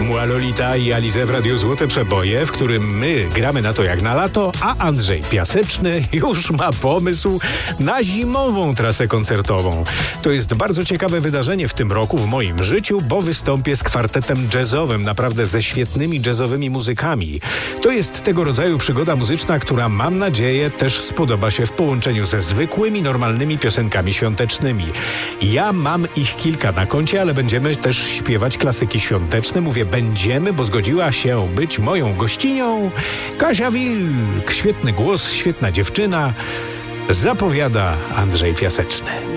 Moi Lolita i Alize w Radiu Złote Przeboje, w którym my gramy na to jak na lato, a Andrzej Piaseczny już ma pomysł na zimową trasę koncertową. To jest bardzo ciekawe wydarzenie w tym roku w moim życiu, bo wystąpię z kwartetem jazzowym, naprawdę ze świetnymi jazzowymi muzykami. To jest tego rodzaju przygoda muzyczna, która mam nadzieję też spodoba się w połączeniu ze zwykłymi, normalnymi piosenkami świątecznymi. Ja mam ich kilka na koncie, ale będziemy też śpiewać klasyki świąteczne. Mówię będziemy, bo zgodziła się być moją gościnią Kasia Wilk. Świetny głos, świetna dziewczyna. Zapowiada Andrzej Piaseczny.